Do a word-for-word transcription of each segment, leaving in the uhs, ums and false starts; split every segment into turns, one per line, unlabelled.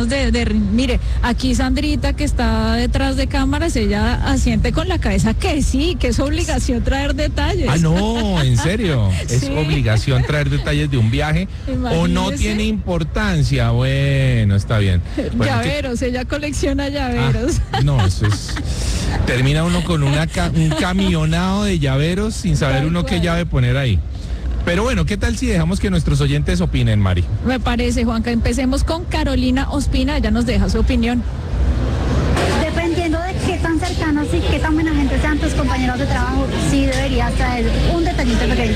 tratamos de, de, mire, aquí Sandrita que está detrás de cámaras, ella asiente con la cabeza que sí, que es obligación traer detalles.
Ah, no, en serio, es
Sí.
obligación traer detalles de un viaje o no
Imagínese.
tiene importancia. Bueno, está bien. Bueno,
Llaveros, ella colecciona llaveros.
Ah, no, eso es... Termina uno con una ca- un camionado de llaveros sin saber
Tal
uno qué
cual.
llave poner ahí. Pero bueno, ¿qué tal si dejamos que nuestros oyentes opinen, Mari?
Me parece, Juanca. Empecemos con Carolina Ospina, ella nos deja su opinión.
Dependiendo de qué tan cercanos y qué tan buena gente sean tus compañeros de trabajo, sí deberías traer un detallito pequeño.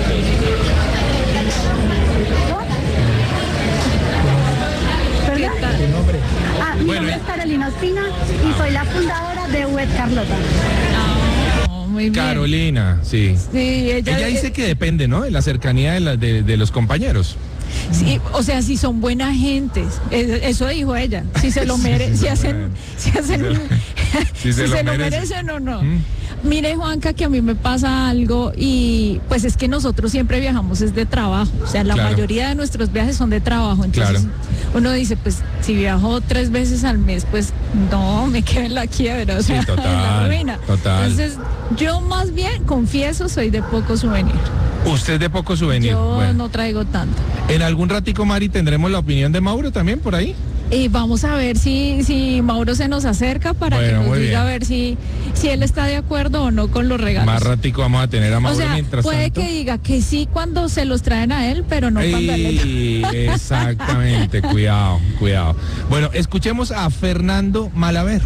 ¿Qué
¿Verdad?
tal?
Ah, mi
Bueno,
nombre
y-
es Carolina Ospina y soy la fundadora de Web Carlota.
No, muy bien.
Carolina, sí.
Sí, ella,
Ella dice que depende, ¿no? De la cercanía de, la- de, de los compañeros.
sí, o sea, si son buenas gentes, eh, eso dijo ella. Si se lo
Sí,
merecen,
sí,
si
se
hacen,
lo-
si hacen,
si
si
se lo
se lo
merecen.
merecen o no.
Mm.
Mire, Juanca, que a mí me pasa algo y pues es que nosotros siempre viajamos es de trabajo, o sea, la
Claro.
mayoría de nuestros viajes son de trabajo, entonces
Claro.
uno dice, pues si viajo tres veces al mes, pues no, me quedo en la quiebra, o
Sí,
sea,
total,
en la ruina.
total.
Entonces, yo más bien, confieso, soy de poco souvenir.
Usted es de poco souvenir.
Yo
Bueno.
no traigo tanto.
En algún ratico, Mari, tendremos la opinión de Mauro también por ahí.
Y vamos a ver si, si Mauro se nos acerca para
Bueno,
que nos
muy
diga
bien.
a ver si, si él está de acuerdo o no con los regalos.
Más ratico vamos a tener a
O
Mauro
sea,
mientras
puede
tanto.
que diga que sí cuando se los traen a él, pero no cuando él le-
Ey, exactamente, cuidado, cuidado. Bueno, escuchemos a Fernando Malaver.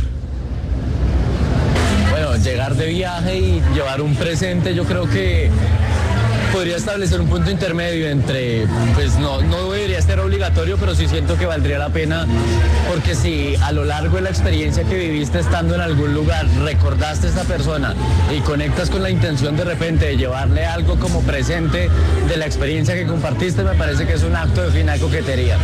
Bueno, llegar de viaje y llevar un presente, yo creo que podría establecer un punto intermedio entre, pues no, no debería ser obligatorio, pero sí siento que valdría la pena, porque si a lo largo de la experiencia que viviste estando en algún lugar recordaste a esta persona y conectas con la intención de repente de llevarle algo como presente de la experiencia que compartiste, me parece que es un acto de fina coquetería.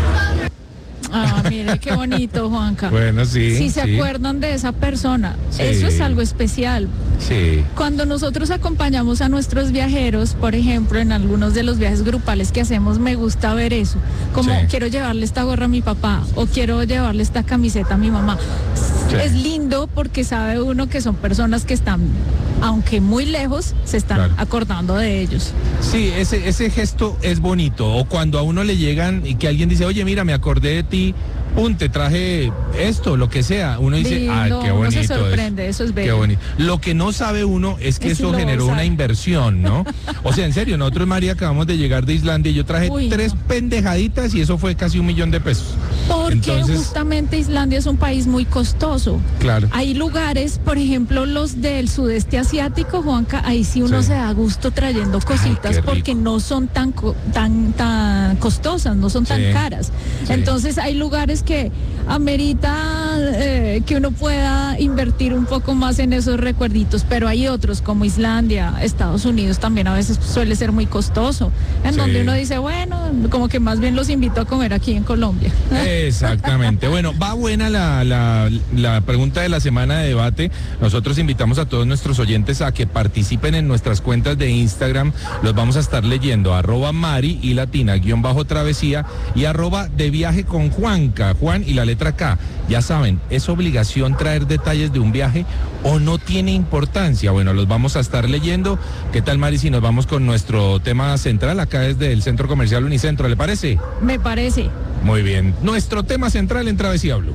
Ah, mire, qué bonito, Juanca.
Bueno, sí.
Si se
sí,
acuerdan de esa persona,
Sí.
eso es algo especial.
Sí.
Cuando nosotros acompañamos a nuestros viajeros, por ejemplo, en algunos de los viajes grupales que hacemos, me gusta ver eso. Como
Sí.
quiero llevarle esta gorra a mi papá o quiero llevarle esta camiseta a mi mamá.
Sí.
Es lindo porque sabe uno que son personas que están, aunque muy lejos, se están
Claro.
acordando de ellos.
Sí, ese, ese gesto es bonito. O cuando a uno le llegan y que alguien dice, oye, mira, me acordé de ti, pum, te traje esto, lo que sea. Uno dice,
Lindo,
ay, qué
uno
bonito.
se sorprende, eso es
Qué
bello.
bonito. Lo que no sabe uno es que
Es
eso
lo
generó una
sabe.
inversión, ¿no? O sea, en serio, nosotros, María, acabamos de llegar de Islandia y yo traje
Uy,
tres
no.
pendejaditas y eso fue casi un millón de pesos.
Porque
Entonces-
justamente Islandia es un país muy costoso.
Claro.
Hay lugares, por ejemplo, los del sudeste asiático, Juanca, ahí sí uno
Sí.
se da gusto trayendo cositas
qué
porque
rico.
no son tan co- tan tan costosas, no son tan
Sí.
caras.
Sí.
Entonces hay lugares que amerita eh, que uno pueda invertir un poco más en esos recuerditos, pero hay otros como Islandia, Estados Unidos también a veces suele ser muy costoso, en
Sí.
donde uno dice, bueno, como que más bien los invito a comer aquí en Colombia.
Exactamente. Bueno, va buena la, la, la pregunta de la semana de debate. Nosotros invitamos a todos nuestros oyentes a que participen en nuestras cuentas de Instagram. Los vamos a estar leyendo. Arroba Mari y Latina, guión bajo travesía y arroba de viaje con Juanca, Juan y la letra K. Ya saben, ¿es obligación traer detalles de un viaje o no tiene importancia? Bueno, los vamos a estar leyendo. ¿Qué tal, Mari, si nos vamos con nuestro tema central acá desde el Centro Comercial Unicentro? ¿Le parece?
Me parece.
Muy bien. Nuestro tema central en Travesía Blue.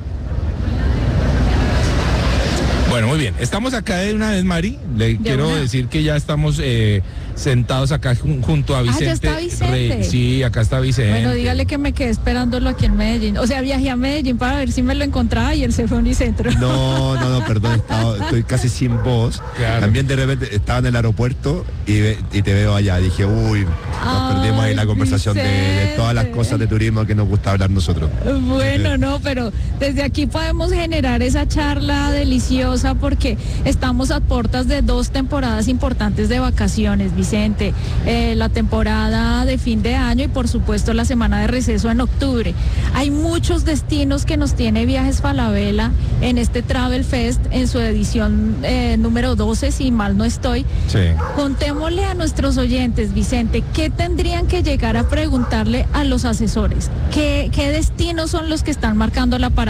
Bueno, muy bien. Estamos acá de una vez, Mari. Le quiero
una.
decir que ya estamos eh, sentados acá jun- junto a
Ah, ya
Vicente.
está Vicente.
Rey. Sí, acá está Vicente.
Bueno, dígale que me quedé esperándolo aquí en Medellín. O sea, viajé a Medellín para ver si me lo encontraba y él se fue a Unicentro.
No, no, no, perdón, estaba- estoy casi sin voz.
Claro.
También de repente estaba en el aeropuerto y, ve- y te veo allá. Dije, uy, nos
Ay,
perdimos ahí la conversación de, de todas las
Vicente.
cosas de turismo que nos gusta hablar nosotros.
Bueno, no, pero desde aquí podemos generar esa charla deliciosa porque estamos a puertas de dos temporadas importantes de vacaciones, Vicente. Eh, la temporada de fin de año y por supuesto la semana de receso en octubre. Hay muchos destinos que nos tiene Viajes Falabella en este Travel Fest en su edición eh, número doce, si mal no estoy.
Sí.
Contémosle a nuestros oyentes, Vicente, ¿qué tendrían que llegar a preguntarle a los asesores? ¿Qué, qué destinos son los que están marcando la, para-